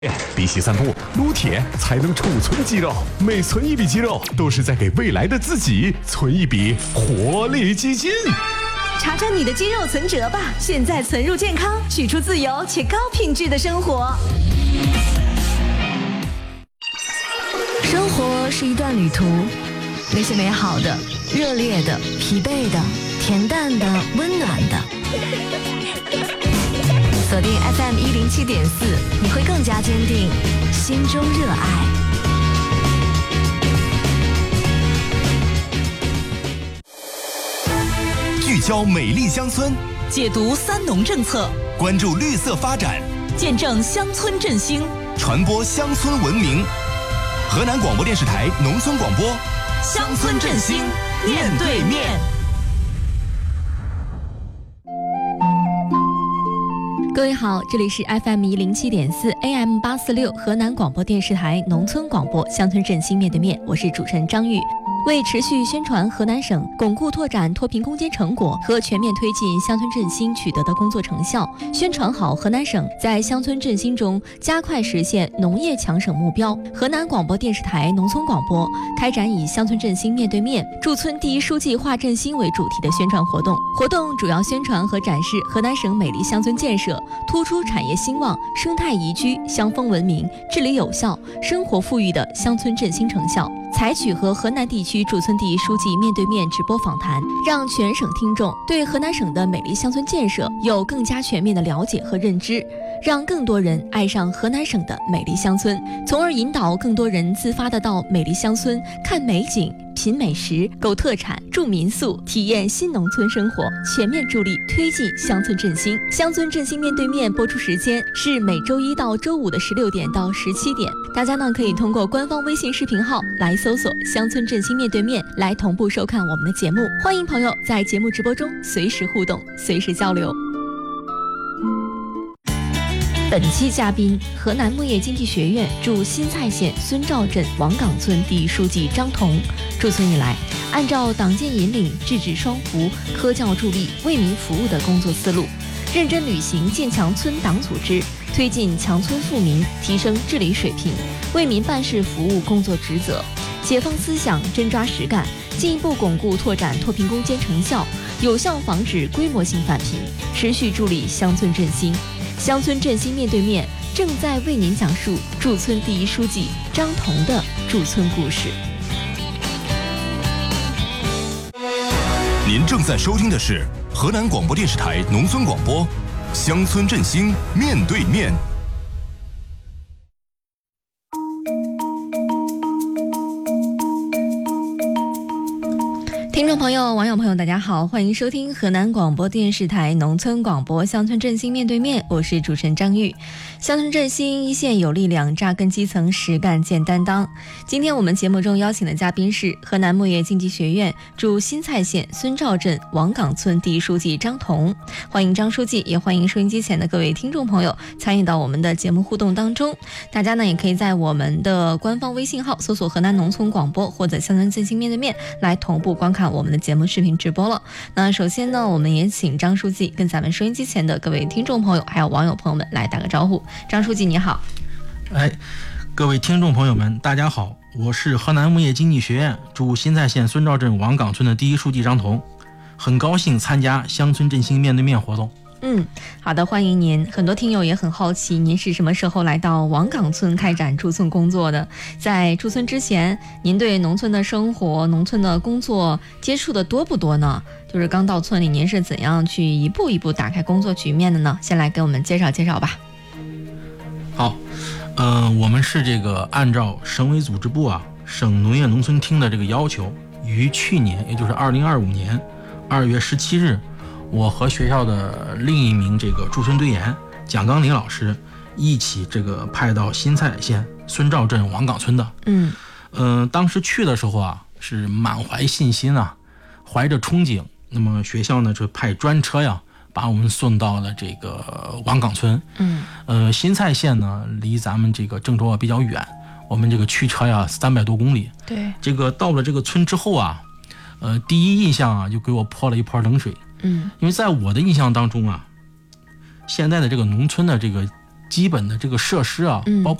必须散步，撸铁才能储存肌肉，每存一笔肌肉，都是在给未来的自己存一笔活力基金。 查查你的肌肉存折吧，现在存入健康，取出自由且高品质的生活。生活是一段旅途，那些美好的、热烈的、疲惫的、恬淡的、温暖的。锁定 FM 107.4，你会更加坚定心中热爱。 聚焦美丽乡村， 解读三农政策， 关注绿色发展， 见证乡村振兴， 传播乡村文明。河南广播电视台农村广播， 乡村振兴面对面。 各位好，这里是 FM 107.4 AM 846河南广播电视台农村广播乡村振兴面对面，我是主持人张玉。为持续宣传河南省巩固拓展脱贫攻坚成果和全面推进乡村振兴取得的工作成效，宣传好河南省在乡村振兴中加快实现农业强省目标，河南广播电视台农村广播开展以乡村振兴面对面、驻村第一书记话振兴为主题的宣传活动。活动主要宣传和展示河南省美丽乡村建设，突出产业兴旺、生态宜居、乡风文明、治理有效、生活富裕的乡村振兴成效。采取和河南地区驻村第一书记面对面直播访谈，让全省听众对河南省的美丽乡村建设有更加全面的了解和认知，让更多人爱上河南省的美丽乡村，从而引导更多人自发地到美丽乡村看美景、品美食、购特产、住民宿，体验新农村生活，全面助力推进乡村振兴。乡村振兴面对面播出时间是每周一到周五的16点到17点，大家呢可以通过官方微信视频号来搜索乡村振兴面对面，来同步收看我们的节目。欢迎朋友在节目直播中随时互动，随时交流。本期嘉宾，河南牧业经济学院驻新蔡县孙赵镇王岗村第一书记张彤。驻村以来，按照党建引领、制止双扶、科教助力、为民服务的工作思路，认真履行建强村党组织，推进强村富民，提升治理水平，为民办事服务工作职责，解放思想，真抓实干，进一步巩固拓展脱贫攻坚成效，有效防止规模性返贫，持续助力乡村振兴。乡村振兴面对面正在为您讲述驻村第一书记张彤的驻村故事。 您正在收听的是河南广播电视台农村广播，乡村振兴面对面。 听众朋友、网友朋友，大家好，欢迎收听河南广播电视台农村广播乡村振兴面对面，我是主持人张玉。乡村振兴一线有力量，扎根基层，实干见担当。今天我们节目中邀请的嘉宾是河南牧业经济学院驻新蔡县孙赵镇王岗村第一书记张彤。欢迎张书记，也欢迎收音机前的各位听众朋友参与到我们的节目互动当中。大家呢也可以在我们的官方微信号搜索河南农村广播或者乡村振兴面对面来同步观看我们的节目视频直播了。那首先呢，我们也请张书记跟咱们收音机前的各位听众朋友还有网友朋友们来打个招呼。张书记你好。 各位听众朋友们大家好，我是河南牧业经济学院驻新蔡县孙赵镇王岗村的第一书记张彤，很高兴参加乡村振兴面对面活动。 好的，欢迎您。很多听友也很好奇，您是什么时候来到王岗村开展驻村工作的？在驻村之前，您对农村的生活、农村的工作接触的多不多呢？就是刚到村里，您是怎样去一步一步打开工作局面的呢？先来给我们介绍介绍吧。 好，我们是这个按照省委组织部省农业农村厅的这个要求，于去年，也就是2025年2月17日，我和学校的另一名这个驻村队员蒋刚林老师一起这个派到新蔡县孙赵镇王岗村的。当时去的时候是满怀信心怀着憧憬。那么学校呢就派专车把我们送到了这个王岗村。新蔡县呢离咱们这个郑州比较远，我们这个驱车300多公里。 对， 这个到了这个村之后第一印象就给我泼了一盆冷水。因为在我的印象当中现在的这个农村的这个基本的这个设施啊，包括